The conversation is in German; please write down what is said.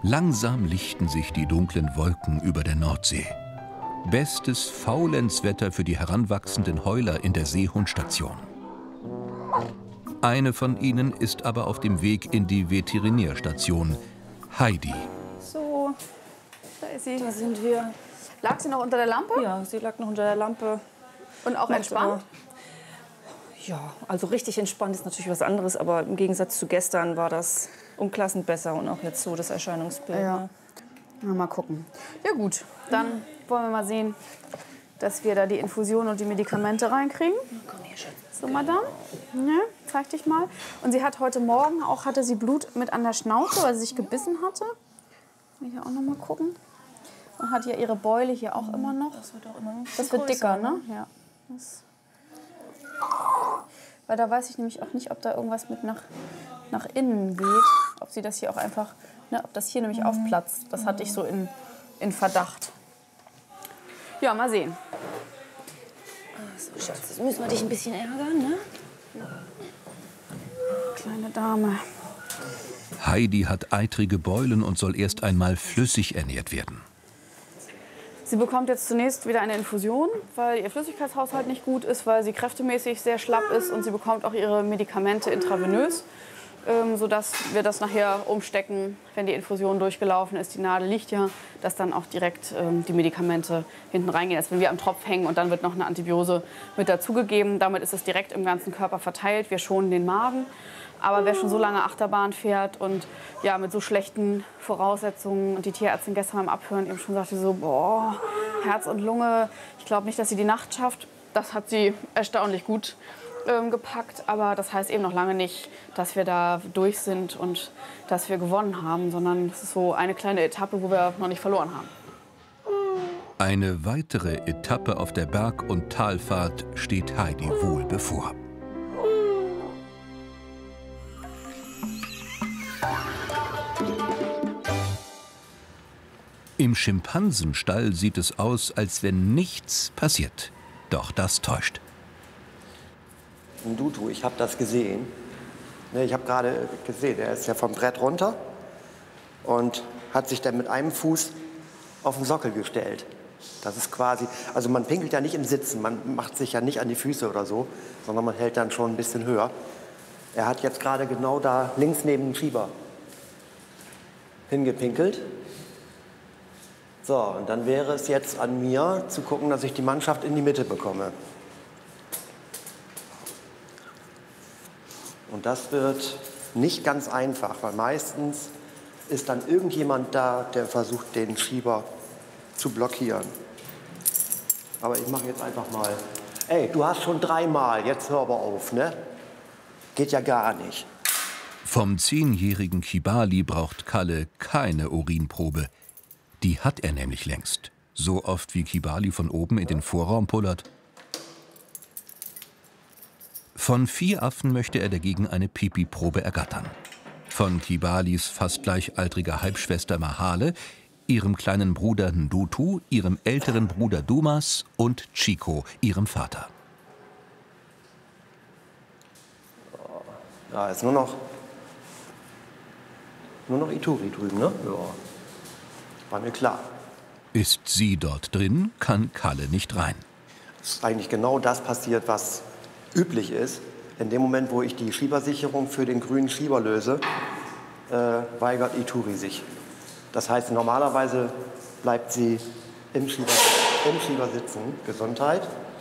Langsam lichten sich die dunklen Wolken über der Nordsee. Bestes Faulenzwetter für die heranwachsenden Heuler in der Seehundstation. Eine von ihnen ist aber auf dem Weg in die Veterinärstation. Heidi. So, da ist sie. Da sind wir. Lag sie noch unter der Lampe? Ja, sie lag noch unter der Lampe. Und auch entspannt? Ja, also richtig entspannt ist natürlich was anderes, aber im Gegensatz zu gestern war das um Klassen besser und auch jetzt so das Erscheinungsbild. Ja. Ne? Mal gucken. Ja gut, dann wollen wir mal sehen, dass wir da die Infusion und die Medikamente reinkriegen. Komm her, Schatz. So, Madame. Ja, zeig dich mal. Und sie hat heute Morgen auch hatte sie Blut mit an der Schnauze, weil sie sich gebissen hatte. Will ich auch noch mal gucken. Und hat ja ihre Beule hier auch immer noch. Das wird auch immer noch Das wird dicker, ne? Ja. Weil da weiß ich nämlich auch nicht, ob da irgendwas mit nach innen geht. Ob sie das hier auch einfach, ne, ob das hier nämlich aufplatzt. Das hatte ich so in Verdacht. Ja, mal sehen. So, Schatz, jetzt müssen wir dich ein bisschen ärgern, ne? Kleine Dame. Heidi hat eitrige Beulen und soll erst einmal flüssig ernährt werden. Sie bekommt jetzt zunächst wieder eine Infusion, weil ihr Flüssigkeitshaushalt nicht gut ist, weil sie kräftemäßig sehr schlapp ist und sie bekommt auch ihre Medikamente intravenös, sodass wir das nachher umstecken, wenn die Infusion durchgelaufen ist. Die Nadel liegt ja, dass dann auch direkt die Medikamente hinten reingehen, als wenn wir am Tropf hängen und dann wird noch eine Antibiose mit dazugegeben. Damit ist es direkt im ganzen Körper verteilt. Wir schonen den Magen. Aber wer schon so lange Achterbahn fährt und ja, mit so schlechten Voraussetzungen und die Tierärztin gestern beim Abhören eben schon sagte so, boah, Herz und Lunge, ich glaube nicht, dass sie die Nacht schafft. Das hat sie erstaunlich gut gepackt, aber das heißt eben noch lange nicht, dass wir da durch sind und dass wir gewonnen haben, sondern es ist so eine kleine Etappe, wo wir noch nicht verloren haben. Eine weitere Etappe auf der Berg- und Talfahrt steht Heidi wohl bevor. Im Schimpansenstall sieht es aus, als wenn nichts passiert. Doch das täuscht. Dutu, ich habe das gesehen. Ich habe gerade gesehen, er ist ja vom Brett runter und hat sich dann mit einem Fuß auf den Sockel gestellt. Das ist quasi, also man pinkelt ja nicht im Sitzen, man macht sich ja nicht an die Füße oder so, sondern man hält dann schon ein bisschen höher. Er hat jetzt gerade genau da links neben dem Schieber hingepinkelt. So, und dann wäre es jetzt an mir, zu gucken, dass ich die Mannschaft in die Mitte bekomme. Und das wird nicht ganz einfach, weil meistens ist dann irgendjemand da, der versucht, den Schieber zu blockieren. Aber ich mache jetzt einfach mal. Ey, du hast schon 3-mal, jetzt hör aber auf, ne? Geht ja gar nicht. Vom 10-jährigen Kibali braucht Kalle keine Urinprobe. Die hat er nämlich längst. So oft wie Kibali von oben in den Vorraum pullert. Von 4 Affen möchte er dagegen eine Pipi-Probe ergattern. Von Kibalis fast gleichaltriger Halbschwester Mahale, ihrem kleinen Bruder Ndutu, ihrem älteren Bruder Dumas und Chico, ihrem Vater. Ja, ist nur noch Ituri drüben, ne? Ja. War mir klar. Ist sie dort drin, kann Kalle nicht rein. Es ist eigentlich genau das passiert, was üblich ist. In dem Moment, wo ich die Schiebersicherung für den grünen Schieber löse, weigert Ituri sich. Das heißt, normalerweise bleibt sie im Schieber sitzen. Gesundheit.